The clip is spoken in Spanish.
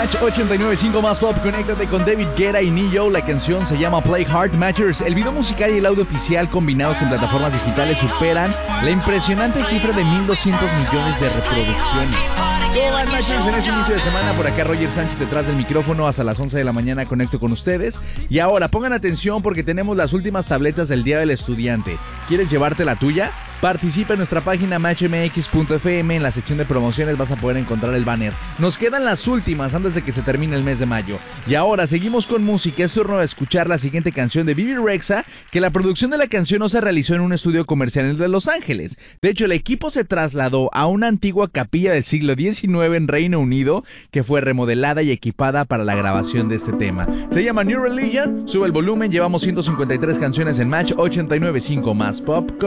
Match 89.5 más pop. Conéctate con David Guetta y Ne-Yo. La canción se llama Play Hard Matchers. El video musical y el audio oficial combinados en plataformas digitales superan la impresionante cifra de 1.200 millones de reproducciones. Todas Matchers en ese inicio de semana. Por acá Roger Sánchez detrás del micrófono. Hasta las 11 de la mañana conecto con ustedes. Y ahora pongan atención porque tenemos las últimas tabletas del Día del Estudiante. ¿Quieres llevarte la tuya? Participa en nuestra página matchmx.fm. En la sección de promociones vas a poder encontrar el banner. Nos quedan las últimas antes de que se termine el mes de mayo. Y ahora seguimos con música. Es turno de escuchar la siguiente canción de Bebe Rexha, que la producción de la canción no se realizó en un estudio comercial de Los Ángeles. De hecho, el equipo se trasladó a una antigua capilla del siglo XIX en Reino Unido, que fue remodelada y equipada para la grabación de este tema. Se llama New Religion. Sube el volumen. Llevamos 153 canciones en Match 89.5 más pop.